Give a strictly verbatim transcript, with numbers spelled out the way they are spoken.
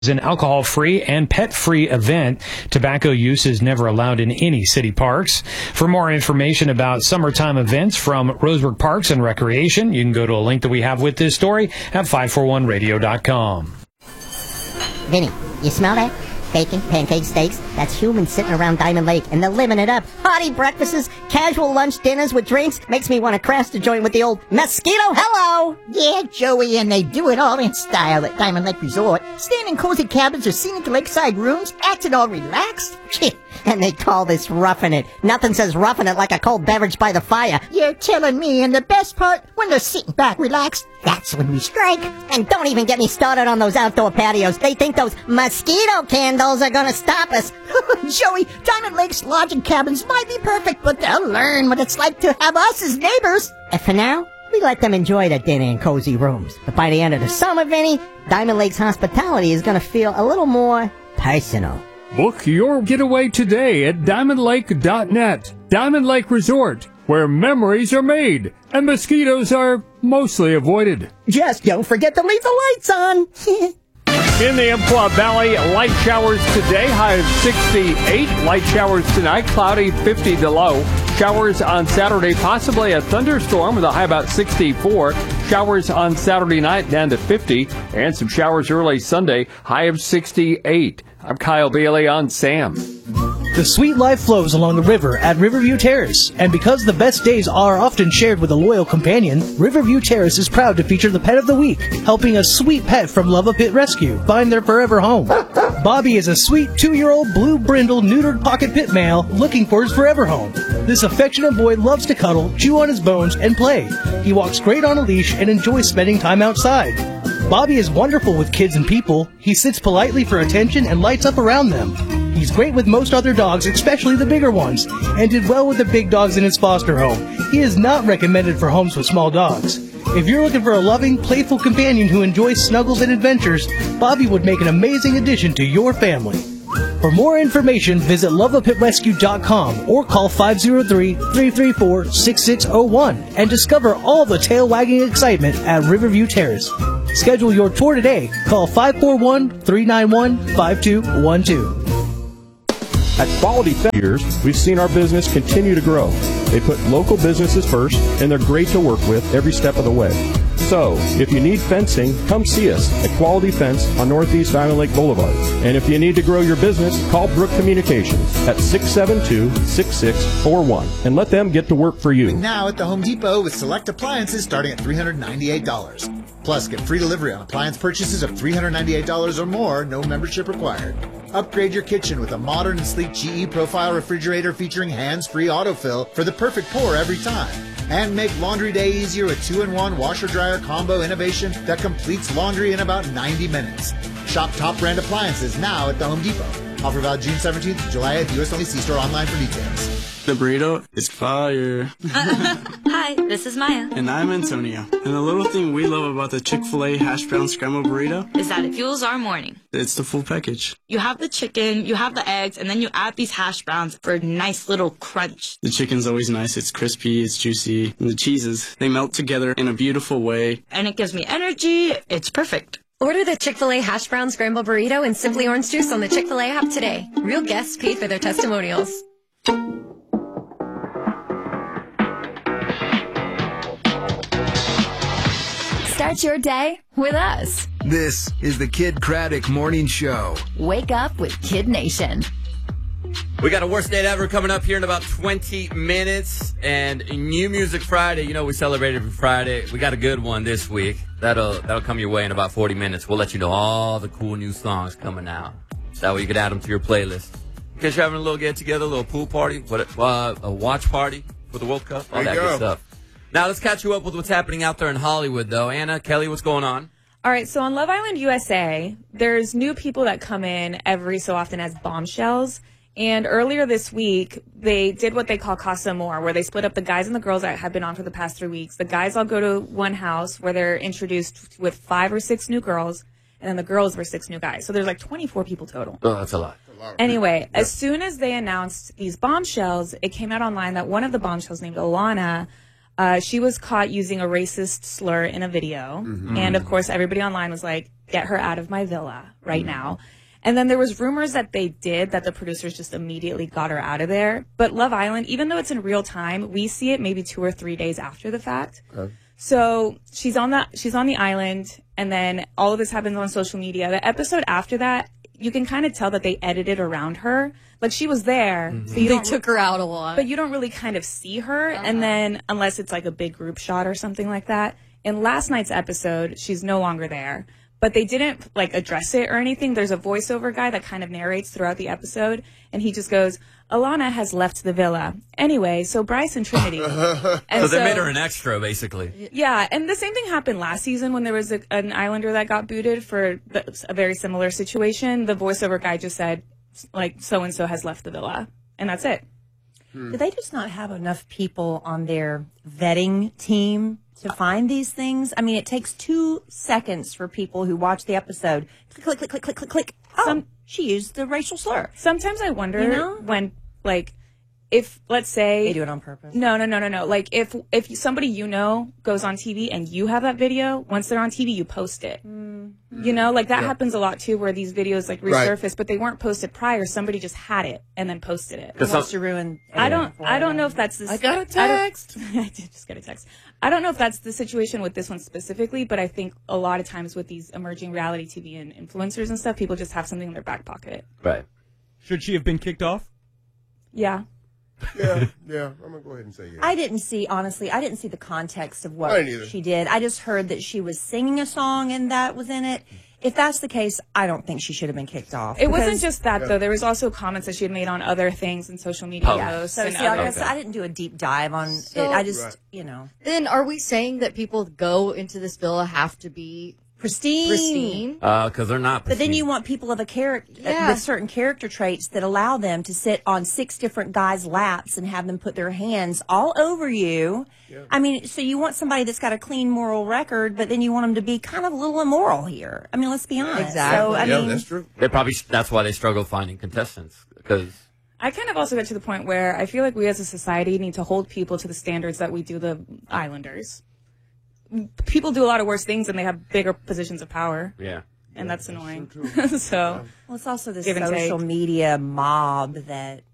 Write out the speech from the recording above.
is an alcohol-free and pet-free event. Tobacco use is never allowed in any city parks. For more information about summertime events from Roseburg Parks and Recreation, you can go to a link that we have with this story at five four one radio dot com. Vinny, you smell that? Bacon, pancakes, steaks. That's humans sitting around Diamond Lake, and they're living it up. Hearty breakfasts, casual lunch dinners with drinks. Makes me want to crash the joint with the old mosquito. Hello! Yeah, Joey, and they do it all in style at Diamond Lake Resort. Staying in cozy cabins or scenic lakeside rooms, acting all relaxed. And they call this roughing it. Nothing says roughing it like a cold beverage by the fire. You're telling me, and the best part, when they're sitting back relaxed, that's when we strike. And don't even get me started on those outdoor patios. They think those mosquito candles are gonna stop us. Joey, Diamond Lake's lodging cabins might be perfect, but they'll learn what it's like to have us as neighbors. And for now, we let them enjoy the dinner in cozy rooms. But by the end of the summer, Vinny, Diamond Lake's hospitality is gonna feel a little more personal. Book your getaway today at diamond lake dot net. Diamond Lake Resort, where memories are made and mosquitoes are mostly avoided. Just don't forget to leave the lights on. In the Umpqua Valley, light showers today, high of sixty-eight. Light showers tonight, cloudy, fifty to low. Showers on Saturday, possibly a thunderstorm with a high about sixty-four. Showers on Saturday night, down to fifty. And some showers early Sunday, high of sixty-eight. I'm Kyle Bailey on SAM. The sweet life flows along the river at Riverview Terrace, and because the best days are often shared with a loyal companion, Riverview Terrace is proud to feature the Pet of the Week, helping a sweet pet from Love a Pit Rescue find their forever home. Bobby is a sweet two-year-old blue brindle neutered pocket pit male looking for his forever home. This affectionate boy loves to cuddle, chew on his bones, and play. He walks great on a leash and enjoys spending time outside. Bobby is wonderful with kids and people. He sits politely for attention and lights up around them. He's great with most other dogs, especially the bigger ones, and did well with the big dogs in his foster home. He is not recommended for homes with small dogs. If you're looking for a loving, playful companion who enjoys snuggles and adventures, Bobby would make an amazing addition to your family. For more information, visit love a pit rescue dot com or call five oh three, three three four, six six oh one and discover all the tail-wagging excitement at Riverview Terrace. Schedule your tour today. Call five four one, three nine one, five two one two. At Quality Fence, we've seen our business continue to grow. They put local businesses first, and they're great to work with every step of the way. So, if you need fencing, come see us at Quality Fence on Northeast Diamond Lake Boulevard. And if you need to grow your business, call Brook Communications at six seven two, six six four one and let them get to work for you. Now at the Home Depot with select appliances starting at three hundred ninety-eight dollars. Plus, get free delivery on appliance purchases of three hundred ninety-eight dollars or more, no membership required. Upgrade your kitchen with a modern and sleek G E Profile refrigerator featuring hands-free autofill for the perfect pour every time. And make laundry day easier with two in one washer-dryer combo innovation that completes laundry in about ninety minutes. Shop top brand appliances now at the Home Depot. Offer valid June seventeenth to July eighth, U S only. See store online for details. The burrito is fire. Hi, this is Maya. And I'm Antonio. And the little thing we love about the Chick-fil-A hash brown scrambled burrito is that it fuels our morning. It's the full package. You have the chicken, you have the eggs, and then you add these hash browns for a nice little crunch. The chicken's always nice. It's crispy, it's juicy. And the cheeses, they melt together in a beautiful way. And it gives me energy. It's perfect. Order the Chick-fil-A hash brown scrambled burrito and Simply Orange Juice on the Chick-fil-A app today. Real guests paid for their testimonials. Start your day with us. This is the Kid Craddock Morning Show. Wake up with Kid Nation. We got a worst date ever coming up here in about twenty minutes. And New Music Friday, you know we celebrate every Friday. We got a good one this week. That'll that'll come your way in about forty minutes. We'll let you know all the cool new songs coming out. That way you can add them to your playlist. In case you're having a little get-together, a little pool party, what, uh, a watch party for the World Cup, all that good stuff. Now, let's catch you up with what's happening out there in Hollywood, though. Anna, Kelly, what's going on? All right, so on Love Island U S A, there's new people that come in every so often as bombshells. And earlier this week, they did what they call Casa Amor, where they split up the guys and the girls that have been on for the past three weeks. The guys all go to one house where they're introduced with five or six new girls, and then the girls were six new guys. So there's like twenty-four people total. Oh, that's a lot. Anyway, yeah. As soon as they announced these bombshells, it came out online that one of the bombshells named Alana Uh, she was caught using a racist slur in a video. Mm-hmm. And of course, everybody online was like, get her out of my villa right now. And then there was rumors that they did, that the producers just immediately got her out of there. But Love Island, even though it's in real time, we see it maybe two or three days after the fact. Okay. So she's on that, she's on the island, and then all of this happens on social media. The episode after that, you can kind of tell that they edited around her. Like, she was there. Mm-hmm. So you They don't, took her out a lot. but you don't really kind of see her. Uh-huh. And then, unless it's like a big group shot or something like that. In last night's episode, she's no longer there. But they didn't, like, address it or anything. There's a voiceover guy that kind of narrates throughout the episode. And he just goes, Alana has left the villa. Anyway, so Bryce and Trinity. And so they made her an extra, basically. Yeah, and the same thing happened last season when there was a, an Islander that got booted for the, a very similar situation. The voiceover guy just said, like, so-and-so has left the villa. And that's it. Do they just not have enough people on their vetting team to find these things? I mean, it takes two seconds for people who watch the episode. Click, click, click, click, click, click. Oh, Some, she used the racial slur. Sometimes I wonder You know? when, like, if, let's say... They do it on purpose. No, no, no, no, no. Like, if if somebody you know goes on T V and you have that video, once they're on T V, you post it. Mm. You know, like, that Yeah. happens a lot, too, where these videos, like, Right. resurface, but they weren't posted prior. Somebody just had it and then posted it. Who wants to ruin I don't. everything for I don't them? know if that's the. I got a don't- text. I, did just get a text. I don't know if that's the situation with this one specifically, but I think a lot of times with these emerging reality T V and influencers and stuff, people just have something in their back pocket. Right. Should she have been kicked off? Yeah. Yeah, yeah. I'm gonna go ahead and say yeah. I didn't see, honestly, I didn't see the context of I what didn't either. she did. I just heard that she was singing a song and that was in it. If that's the case, I don't think she should have been kicked off. It wasn't because- just that though. There was also comments that she had made on other things in social media Oh, yeah. posts. So and see, I other- guess I didn't do a deep dive on So- it. I just, Right. you know. Then are we saying that people go into this villa have to be pristine? Pristine. Because they're not. But then you want people of a character Yeah. with certain character traits that allow them to sit on six different guys' laps and have them put their hands all over you. I mean, so you want somebody that's got a clean moral record, but then you want them to be kind of a little immoral here. I mean, let's be honest. So, I mean, true. They probably. That's why they struggle finding contestants. Because I kind of also get to the point where I feel like we as a society need to hold people to the standards that we do the Islanders. People do a lot of worse things and they have bigger positions of power. Yeah. And that's annoying. so, well, it's also this Give and social take. media mob that